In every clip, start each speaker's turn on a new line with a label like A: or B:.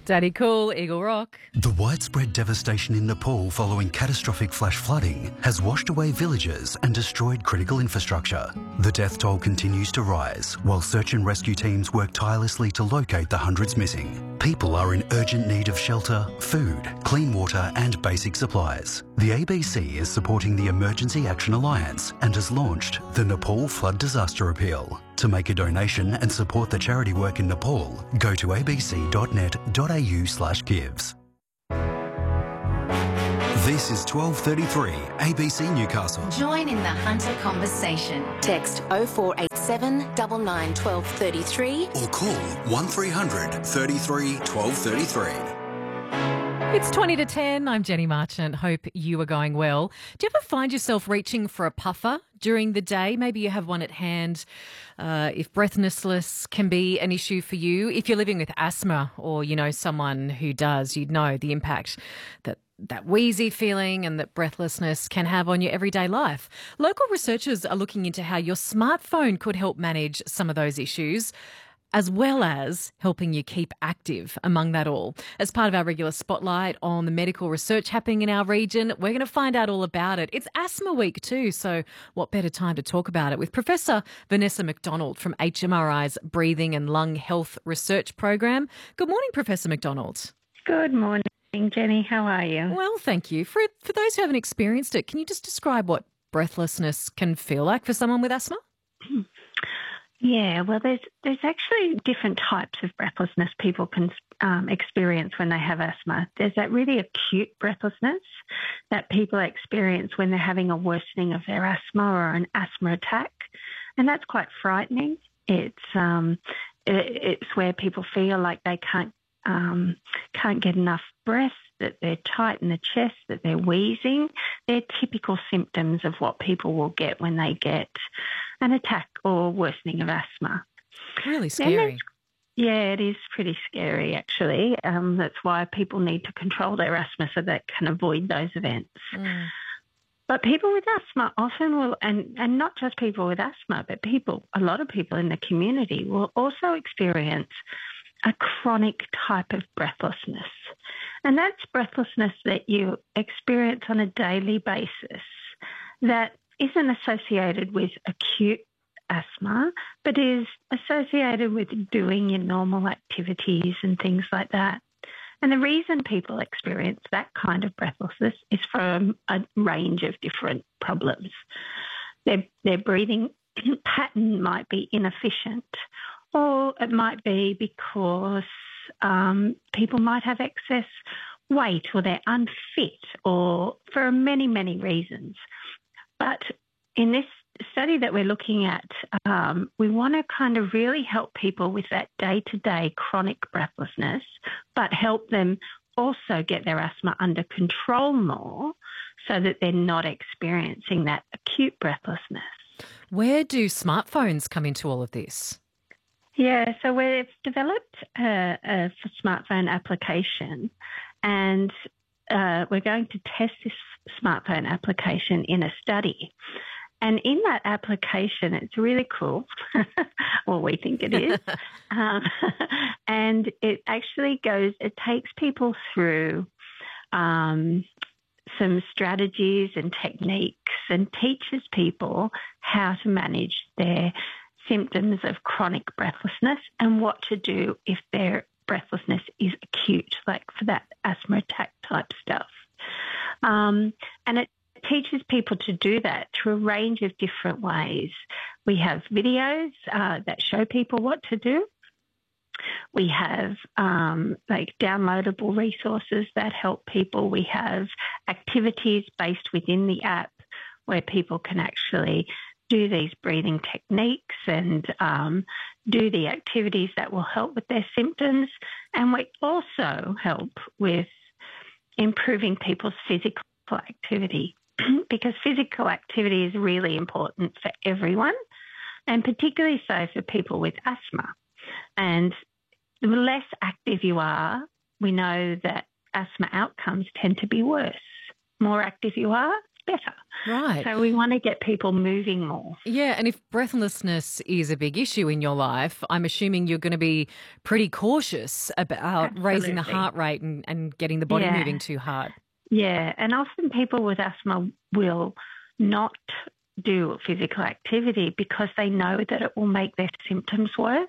A: Daddy Cool, Eagle Rock.
B: The widespread devastation in Nepal following catastrophic flash flooding has washed away villages and destroyed critical infrastructure. The death toll continues to rise while search and rescue teams work tirelessly to locate the hundreds missing. People are in urgent need of shelter, food, clean water and basic supplies. The ABC is supporting the Emergency Action Alliance and has launched the Nepal Flood Disaster Appeal. To make a donation and support the charity work in Nepal, go to abc.net.au/gives. This is 12:33 ABC Newcastle.
C: Join in the Hunter conversation. Text 0487 99 1233
B: or call 1300 33 1233.
A: It's 20 to 10. I'm Jenny Marchant. Hope you are going well. Do you ever find yourself reaching for a puffer during the day? Maybe you have one at hand. If breathlessness can be an issue for you, if you're living with asthma or you know someone who does, you'd know the impact that wheezy feeling and that breathlessness can have on your everyday life. Local researchers are looking into how your smartphone could help manage some of those issues, as well as helping you keep active among that all. As part of our regular spotlight on the medical research happening in our region, we're going to find out all about it. It's Asthma Week too, so what better time to talk about it with Professor Vanessa McDonald from HMRI's Breathing and Lung Health Research Program. Good morning, Professor McDonald.
D: Good morning, Jenny. How are you?
A: Well, thank you. For those who haven't experienced it, can you just describe what breathlessness can feel like for someone with asthma?
D: Yeah, well, there's actually different types of breathlessness people can experience when they have asthma. There's that really acute breathlessness that people experience when they're having a worsening of their asthma or an asthma attack, and that's quite frightening. It's where people feel like they can't get enough breath, that they're tight in the chest, that they're wheezing. They're typical symptoms of what people will get when they get an attack or worsening of asthma.
A: Really scary.
D: Yeah, it is pretty scary, actually. That's why people need to control their asthma so they can avoid those events. But people with asthma often will, and not just people with asthma, but a lot of people in the community will also experience a chronic type of breathlessness. And that's breathlessness that you experience on a daily basis that isn't associated with acute asthma, but is associated with doing your normal activities and things like that. And the reason people experience that kind of breathlessness is from a range of different problems. Their breathing pattern might be inefficient, or it might be because people might have excess weight or they're unfit, or for many, many reasons. But in this study that we're looking at, we want to kind of really help people with that day-to-day chronic breathlessness, but help them also get their asthma under control more so that they're not experiencing that acute breathlessness.
A: Where do smartphones come into all of this?
D: Yeah, so we've developed a smartphone application, and we're going to test this smartphone application in a study. And in that application, it's really cool. Well, we think it is. And it actually it takes people through some strategies and techniques and teaches people how to manage their symptoms of chronic breathlessness and what to do if their breathlessness is acute, like for that asthma attack type stuff. And it teaches people to do that through a range of different ways. We have videos that show people what to do. We have like downloadable resources that help people. We have activities based within the app where people can actually do these breathing techniques and do the activities that will help with their symptoms. And we also help with improving people's physical activity because physical activity is really important for everyone, and particularly so for people with asthma. And the less active you are, we know that asthma outcomes tend to be worse. More active you are, better.
A: Right.
D: So we want to get people moving more.
A: Yeah, and if breathlessness is a big issue in your life, I'm assuming you're going to be pretty cautious about raising the heart rate and getting the body moving too hard.
D: Yeah, and often people with asthma will not do physical activity because they know that it will make their symptoms worse.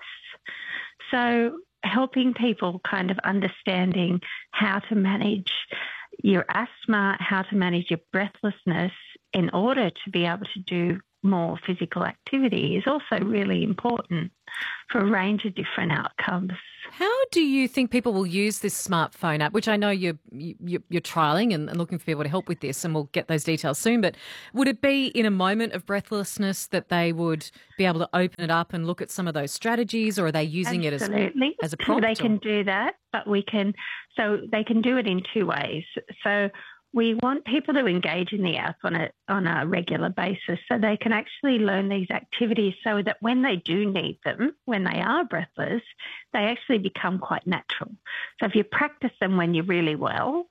D: So helping people kind of understanding how to manage your asthma, how to manage your breathlessness in order to be able to do more physical activity is also really important for a range of different outcomes.
A: How do you think people will use this smartphone app, which I know you're trialling and looking for people to help with this, and we'll get those details soon, but would it be in a moment of breathlessness that they would be able to open it up and look at some of those strategies, or are they using it as a prompt?
D: They can do that, but they can do it in two ways. So we want people to engage in the app on a regular basis so they can actually learn these activities so that when they do need them, when they are breathless, they actually become quite natural. So if you practice them when you're really well,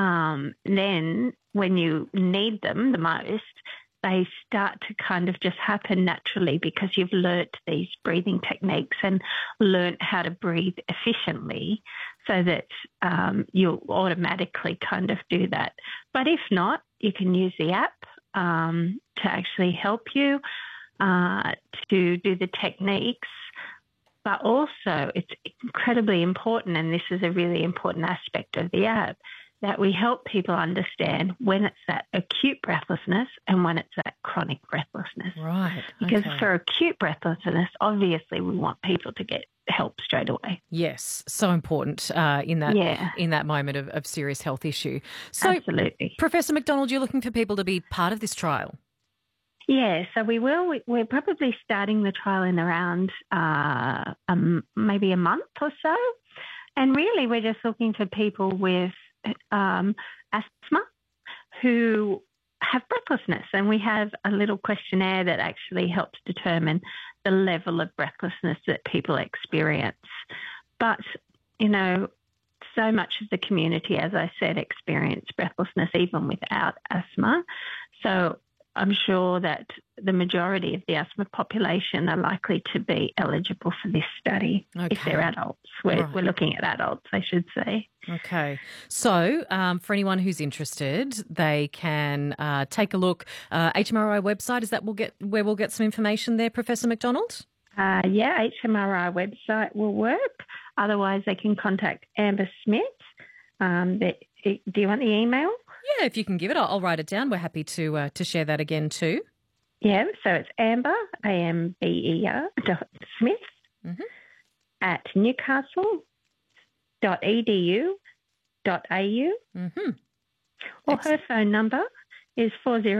D: then when you need them the most, they start to kind of just happen naturally because you've learnt these breathing techniques and learnt how to breathe efficiently so that you'll automatically kind of do that. But if not, you can use the app to actually help you to do the techniques. But also it's incredibly important, and this is a really important aspect of the app, that we help people understand when it's that acute breathlessness and when it's that chronic breathlessness.
A: Right.
D: Because for acute breathlessness, obviously we want people to get help straight away.
A: Yes, so important in that moment of serious health issue. So,
D: absolutely.
A: Professor McDonald, you're looking for people to be part of this trial?
D: Yeah, so we will. We're probably starting the trial in around maybe a month or so. And really we're just looking for people with asthma who have breathlessness, and we have a little questionnaire that actually helps determine the level of breathlessness that people experience. But, so much of the community, as I said, experience breathlessness even without asthma. So I'm sure that the majority of the asthma population are likely to be eligible for this study if they're adults. We're looking at adults, I should say.
A: Okay. So for anyone who's interested, they can take a look. HMRI website, is that where we'll get some information there, Professor McDonald?
D: HMRI website will work. Otherwise, they can contact Amber Smith. Do you want the email?
A: Yeah, if you can give it, I'll write it down. We're happy to share that again too.
D: Yeah, so it's Amber, AMBER, Smith, at newcastle.edu.au. Or her phone number is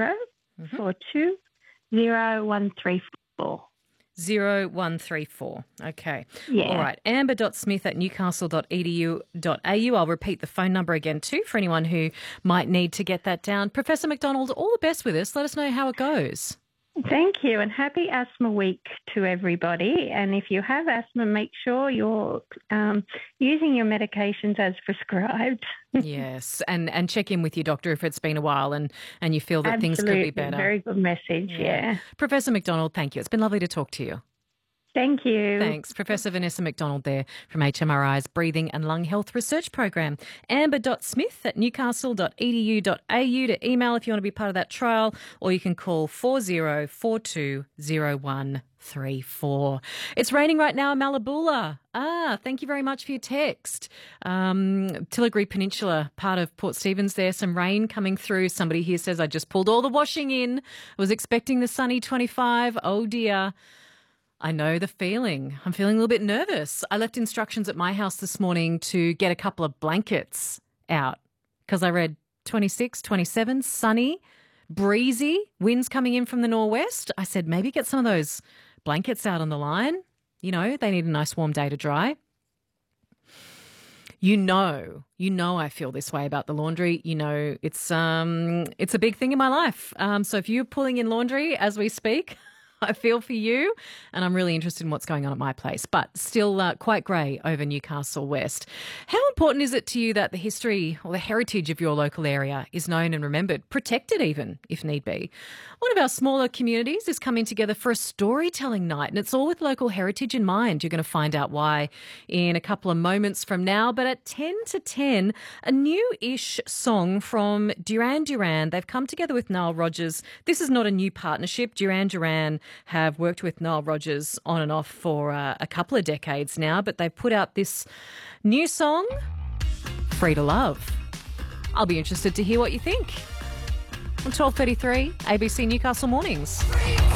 D: 40420134.
A: 0134. Okay.
D: Yeah.
A: All right. amber.smith@newcastle.edu.au. I'll repeat the phone number again too for anyone who might need to get that down. Professor McDonald, all the best with this. Let us know how it goes.
D: Thank you, and happy Asthma Week to everybody. And if you have asthma, make sure you're using your medications as prescribed.
A: Yes, and check in with your doctor if it's been a while and you feel that things could be better.
D: Very good message, yeah.
A: Professor McDonald, thank you. It's been lovely to talk to you.
D: Thank you.
A: Thanks. Professor Vanessa McDonald there from HMRI's Breathing and Lung Health Research Program. amber.smith@newcastle.edu.au to email if you want to be part of that trial, or you can call 40420134. It's raining right now in Malabula. Thank you very much for your text. Tilligary Peninsula, part of Port Stephens there, some rain coming through. Somebody here says, I just pulled all the washing in. Was expecting the sunny 25. Oh dear. I know the feeling. I'm feeling a little bit nervous. I left instructions at my house this morning to get a couple of blankets out because I read 26, 27, sunny, breezy, winds coming in from the northwest. I said, maybe get some of those blankets out on the line. They need a nice warm day to dry. You know I feel this way about the laundry. It's a big thing in my life. So if you're pulling in laundry as we speak, I feel for you, and I'm really interested in what's going on at my place, but still quite grey over Newcastle West. How important is it to you that the history or the heritage of your local area is known and remembered, protected even, if need be? One of our smaller communities is coming together for a storytelling night, and it's all with local heritage in mind. You're going to find out why in a couple of moments from now. But at 10 to 10, a new-ish song from Duran Duran. They've come together with Nile Rodgers. This is not a new partnership. Duran Duran have worked with Nile Rodgers on and off for a couple of decades now, but they've put out this new song, Free to Love. I'll be interested to hear what you think. On 12:33, ABC Newcastle Mornings.